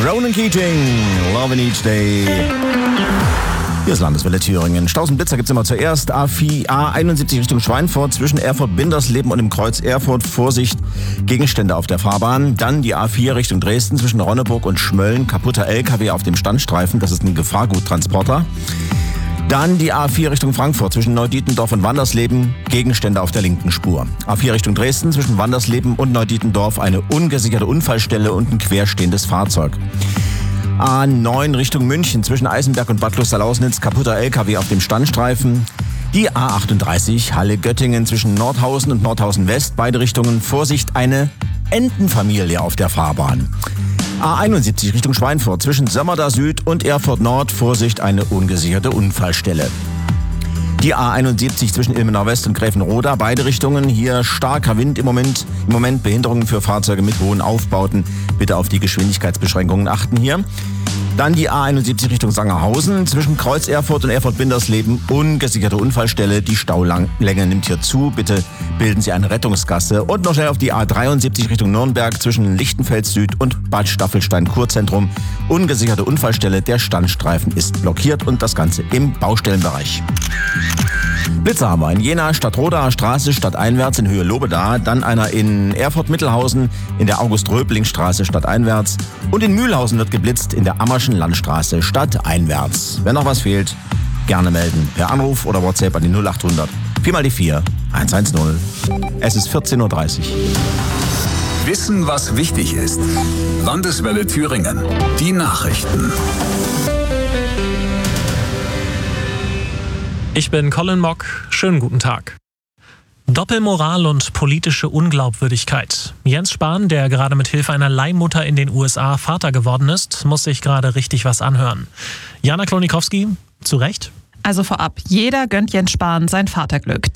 Ronan Keating, Love in Each Day. Hier ist Landeswelle Thüringen. Stausenblitzer gibt's immer zuerst. A71 Richtung Schweinfurt zwischen Erfurt-Bindersleben und dem Kreuz Erfurt. Vorsicht, Gegenstände auf der Fahrbahn. Dann die A4 Richtung Dresden zwischen Ronneburg und Schmölln. Kaputter LKW auf dem Standstreifen. Das ist ein Gefahrguttransporter. Dann die A4 Richtung Frankfurt zwischen Neudietendorf und Wandersleben. Gegenstände auf der linken Spur. A4 Richtung Dresden zwischen Wandersleben und Neudietendorf. Eine ungesicherte Unfallstelle und ein querstehendes Fahrzeug. A9 Richtung München zwischen Eisenberg und Bad Klosterlausnitz, kaputter LKW auf dem Standstreifen. Die A38 Halle-Göttingen zwischen Nordhausen und Nordhausen West, beide Richtungen. Vorsicht, eine Entenfamilie auf der Fahrbahn. A71 Richtung Schweinfurt zwischen Sömmerda Süd und Erfurt Nord, Vorsicht, eine ungesicherte Unfallstelle. Die A71 zwischen Ilmenau West und Gräfenroda, beide Richtungen. Hier starker Wind im Moment Behinderungen für Fahrzeuge mit hohen Aufbauten. Bitte auf die Geschwindigkeitsbeschränkungen achten hier. Dann die A71 Richtung Sangerhausen zwischen Kreuz Erfurt und Erfurt-Bindersleben. Ungesicherte Unfallstelle. Die Staulänge nimmt hier zu. Bitte bilden Sie eine Rettungsgasse. Und noch schnell auf die A73 Richtung Nürnberg zwischen Lichtenfels Süd und Bad Staffelstein Kurzentrum. Ungesicherte Unfallstelle. Der Standstreifen ist blockiert und das Ganze im Baustellenbereich. Blitzer haben wir in Jena, Stadtrodaer Straße, stadteinwärts in Höhe Lobeda. Dann einer in Erfurt-Mittelhausen in der August-Röbling-Straße stadteinwärts. Und in Mühlhausen wird geblitzt in der Ammerschen Landstraße stadteinwärts. Wenn noch was fehlt, gerne melden. Per Anruf oder WhatsApp an die 0800 4 die 4 110. Es ist 14.30 Uhr. Wissen, was wichtig ist. Landeswelle Thüringen. Die Nachrichten. Ich bin Colin Mock. Schönen guten Tag. Doppelmoral und politische Unglaubwürdigkeit. Jens Spahn, der gerade mit Hilfe einer Leihmutter in den USA Vater geworden ist, muss sich gerade richtig was anhören. Jana Klonikowski, zu Recht? Also vorab, jeder gönnt Jens Spahn sein Vaterglück.